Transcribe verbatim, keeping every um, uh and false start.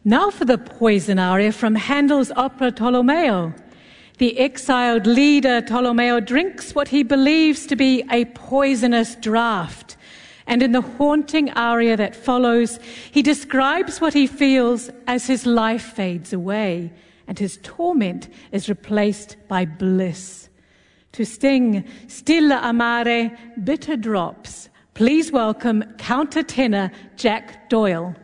Now for the poison aria from Handel's opera Tolomeo. The exiled leader Tolomeo drinks what he believes to be a poisonous draught, and in the haunting aria that follows, he describes what he feels as his life fades away and his torment is replaced by bliss. To sing Stilla Amare, Bitter Drops, please welcome countertenor Jack Doyle.